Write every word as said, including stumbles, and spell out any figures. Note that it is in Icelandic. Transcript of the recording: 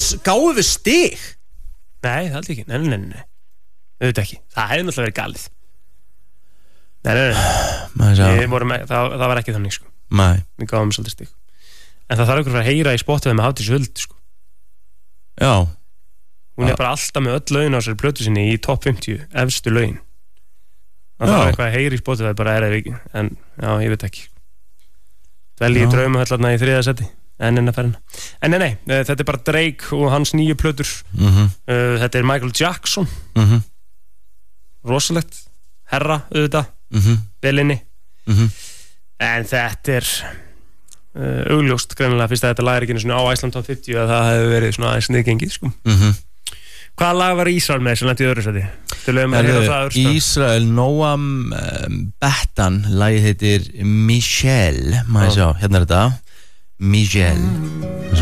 gáum við stig? Nei, það held ég ekki, nei, nei, nei auðvitað ekki, það hefði náttúrulega verið galið Nei, nei, nei Við vorum, það, það var ekki þannig, sko Nei Við gáum svolítið stig En það þarf ykkur að heyra í Spotify með Hafdís Huld, sko Já Hún er bara alltaf með öll lögin á sér plötu sinni í topp fimmtíu, efstu lögin Það þarf eitthvað að heyra í Spotify, bara er eða ekki En, já, ég veit ekki Dvelji í draumahöllarna í þriða seti En enn að ferina En nei, nei, þetta er bara Drake og hans nýju plötur mm-hmm. uh, Þetta er Michael Jackson mm-hmm. Rosalegt Herra, auðvitað mm-hmm. Belinni mm-hmm. En þetta er uh, augljóst greinilega fyrst að þetta lag er ekki svona á Iceland Top fimmtíu að það hefur verið svona aðeins niðgengið sko. mm-hmm. Hvaða lag var Ísrael með sem lenti í öðru sæti? Ísrael Noam um, Bettan lagið heitir Michelle maður sjá, hérna er þetta Michelle